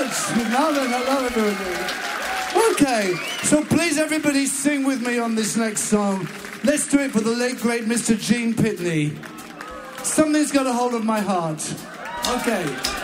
Now then, I love it. Okay, so please everybody sing with me on this next song. Let's do it for the late, great Mr. Gene Pitney. Something's got a hold of my heart. Okay.